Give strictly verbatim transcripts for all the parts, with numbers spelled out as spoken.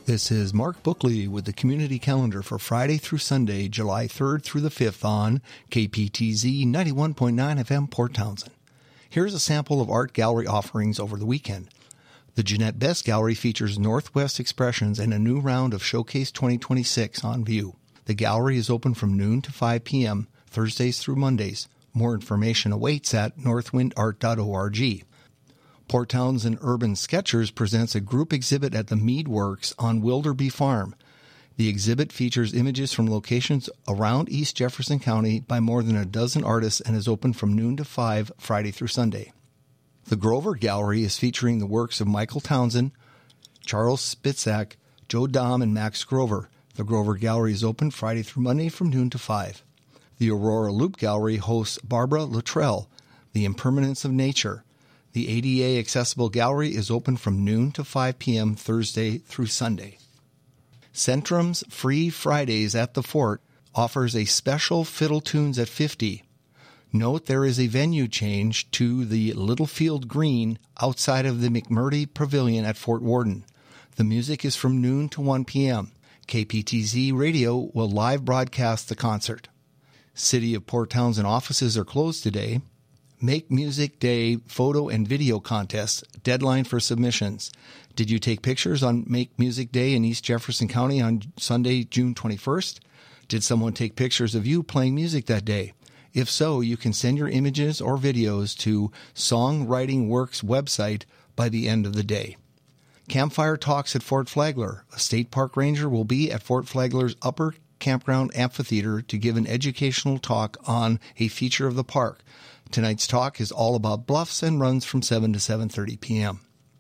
This is Mark Bookley with the Community Calendar for Friday through Sunday, July third through the fifth on K P T Z ninety-one point nine F M Port Townsend. Here's a sample of art gallery offerings over the weekend. The Jeanette Best Gallery features Northwest Expressions and a new round of Showcase twenty twenty-six on view. The gallery is open from noon to five p.m., Thursdays through Mondays. More information awaits at northwind art dot org. Port Townsend Urban Sketchers presents a group exhibit at the Mead Works on Wilderby Farm. The exhibit features images from locations around East Jefferson County by more than a dozen artists and is open from noon to five, Friday through Sunday. The Grover Gallery is featuring the works of Michael Townsend, Charles Spitzak, Joe Dahm, and Max Grover. The Grover Gallery is open Friday through Monday from noon to five. The Aurora Loop Gallery hosts Barbara Luttrell, The Impermanence of Nature. The A D A Accessible Gallery is open from noon to five p.m. Thursday through Sunday. Centrum's Free Fridays at the Fort offers a special Fiddle Tunes at fifty. Note there is a venue change to the Littlefield Green outside of the McMurdy Pavilion at Fort Worden. The music is from noon to one p.m. K P T Z Radio will live broadcast the concert. City of Port Townsend offices are closed today. Make Music Day photo and video contest, deadline for submissions. Did you take pictures on Make Music Day in East Jefferson County on Sunday, June twenty-first? Did someone take pictures of you playing music that day? If so, you can send your images or videos to Songwriting Works website by the end of the day. Campfire Talks at Fort Flagler. A state park ranger will be at Fort Flagler's Upper Campground Amphitheater to give an educational talk on a feature of the park. Tonight's talk is all about bluffs and runs from seven to seven thirty p.m.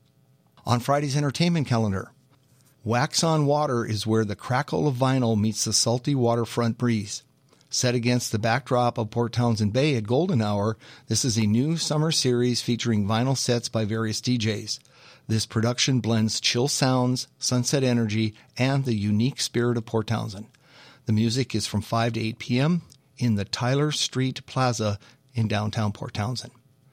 On Friday's entertainment calendar, Wax on Water is where the crackle of vinyl meets the salty waterfront breeze. Set against the backdrop of Port Townsend Bay at Golden Hour, this is a new summer series featuring vinyl sets by various D Js. This production blends chill sounds, sunset energy, and the unique spirit of Port Townsend. The music is from five to eight p.m. in the Tyler Street Plaza in downtown Port Townsend.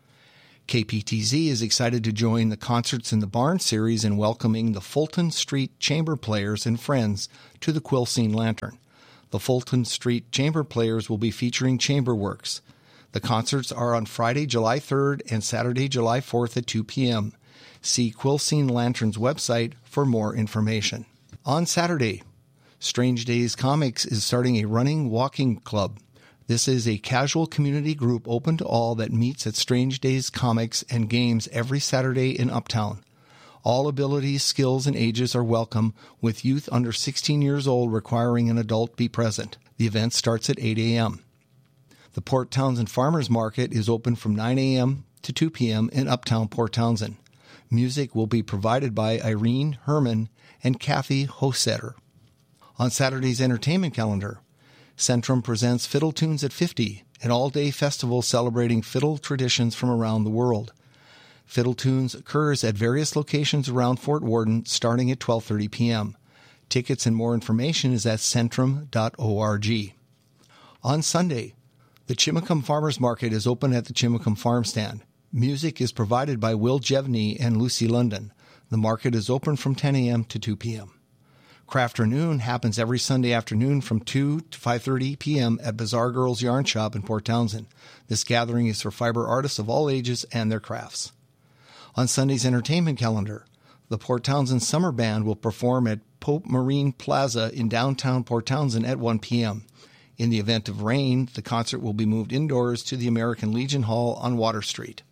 K P T Z is excited to join the Concerts in the Barn series in welcoming the Fulton Street Chamber Players and Friends to the Quilcene Lantern. The Fulton Street Chamber Players will be featuring chamber works. The concerts are on Friday, July third and Saturday, July fourth at two p.m. See Quilcene Lantern's website for more information. On Saturday, Strange Days Comics is starting a running walking club. This is a casual community group open to all that meets at Strange Days Comics and Games every Saturday in Uptown. All abilities, skills, and ages are welcome, with youth under sixteen years old requiring an adult be present. The event starts at eight a.m. The Port Townsend Farmers Market is open from nine a.m. to two p.m. in Uptown Port Townsend. Music will be provided by Irene Herman and Kathy Hosetter. On Saturday's entertainment calendar, Centrum presents Fiddle Tunes at fifty, an all-day festival celebrating fiddle traditions from around the world. Fiddle Tunes occurs at various locations around Fort Worden starting at twelve thirty p.m. Tickets and more information is at centrum dot org. On Sunday, the Chimacum Farmers Market is open at the Chimacum Farm Stand. Music is provided by Will Jevney and Lucy London. The market is open from ten a.m. to two p.m. Crafternoon happens every Sunday afternoon from two to five thirty p.m. at Bazaar Girls Yarn Shop in Port Townsend. This gathering is for fiber artists of all ages and their crafts. On Sunday's entertainment calendar, the Port Townsend Summer Band will perform at Pope Marine Plaza in downtown Port Townsend at one p.m. In the event of rain, the concert will be moved indoors to the American Legion Hall on Water Street.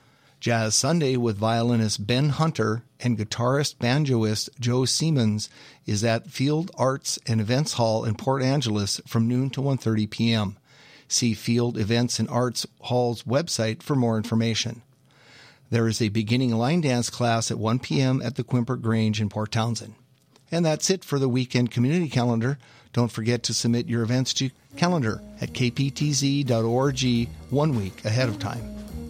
Jazz Sunday with violinist Ben Hunter and guitarist banjoist Joe Siemens is at Field Arts and Events Hall in Port Angeles from noon to one thirty p.m. See Field Events and Arts Hall's website for more information. There is a beginning line dance class at one p.m. at the Quimper Grange in Port Townsend. And that's it for the weekend community calendar. Don't forget to submit your events to calendar at k p t z dot org one week ahead of time.